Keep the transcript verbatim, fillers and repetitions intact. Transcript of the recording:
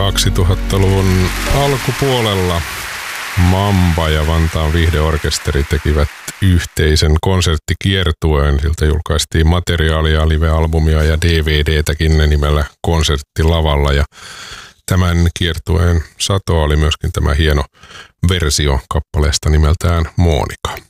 kaksituhattaluvun alkupuolella Mamba ja Vantaan Viihdeorkesteri tekivät yhteisen konserttikiertueen. Siltä julkaistiin materiaalia, live-albumia ja D V D:täkin nimellä Konserttilavalla. Ja tämän kiertueen sato oli myöskin tämä hieno versio kappaleesta nimeltään Monika.